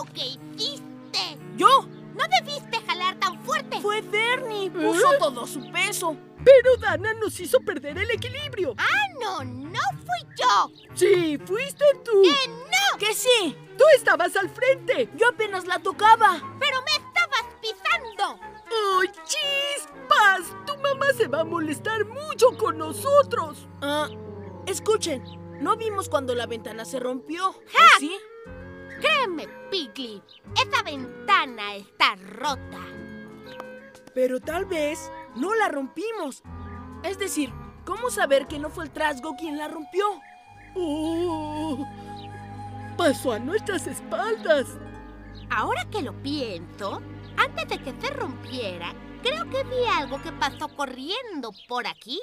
lo que hiciste. ¿Yo? No debiste jalar tan fuerte. Fue Bernie. Puso todo su peso. Pero Dana nos hizo perder el equilibrio. No fui yo. Sí, fuiste tú. ¡Que no! ¿Que sí? Tú estabas al frente. Yo apenas la tocaba. Pero me estabas pisando. ¡Ay, chispas! Tu mamá se va a molestar mucho con nosotros. Escuchen, ¿no vimos cuando la ventana se rompió? ¡Ja! ¿O sí? Créeme, Piggy, esa ventana está rota. Pero tal vez no la rompimos. Es decir, ¿cómo saber que no fue el trasgo quien la rompió? ¡Oh! Pasó a nuestras espaldas. Ahora que lo pienso, antes de que se rompiera, creo que vi algo que pasó corriendo por aquí.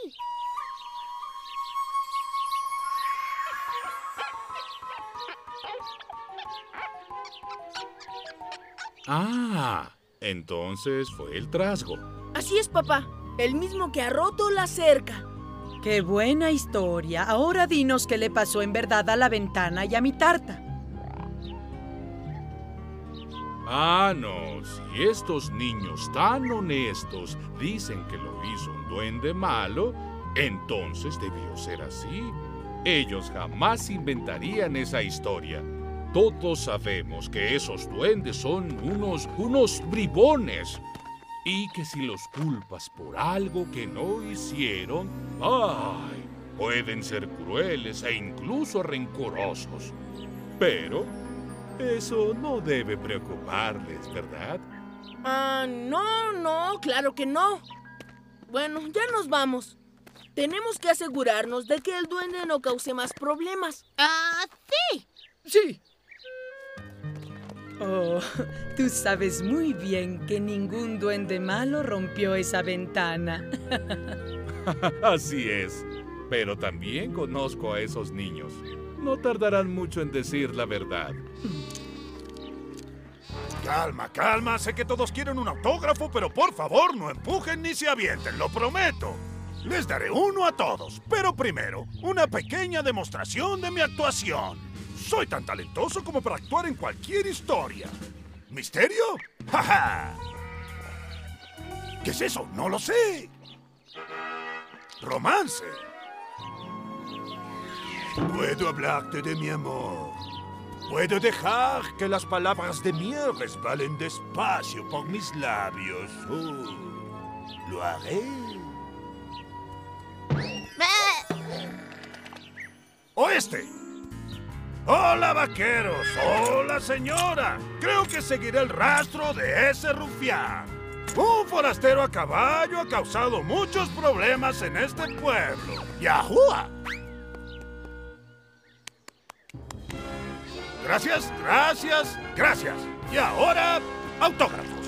Ah, entonces fue el trasgo. Así es, papá. El mismo que ha roto la cerca. ¡Qué buena historia! Ahora dinos qué le pasó en verdad a la ventana y a mi tarta. Ah, no, si estos niños tan honestos dicen que lo hizo un duende malo, entonces debió ser así. Ellos jamás inventarían esa historia. Todos sabemos que esos duendes son unos bribones. Y que si los culpas por algo que no hicieron, ¡ay! Pueden ser crueles e incluso rencorosos. Pero eso no debe preocuparles, ¿verdad? No, claro que no. Bueno, ya nos vamos. Tenemos que asegurarnos de que el duende no cause más problemas. Sí. Sí. Oh, tú sabes muy bien que ningún duende malo rompió esa ventana. Así es. Pero también conozco a esos niños. No tardarán mucho en decir la verdad. Calma, calma. Sé que todos quieren un autógrafo, pero por favor no empujen ni se avienten, lo prometo. Les daré uno a todos, pero primero, una pequeña demostración de mi actuación. Soy tan talentoso como para actuar en cualquier historia. ¿Misterio? ¡Ja, ja! ¿Qué es eso? No lo sé. ¿Romance? Puedo hablarte de mi amor. Puedo dejar que las palabras de miel resbalen despacio por mis labios. Lo haré. ¡Oeste! ¡Hola, vaqueros! ¡Hola, señora! Creo que seguiré el rastro de ese rufián. Un forastero a caballo ha causado muchos problemas en este pueblo. ¡Yahúa! Gracias, gracias, gracias. Y ahora, autógrafo.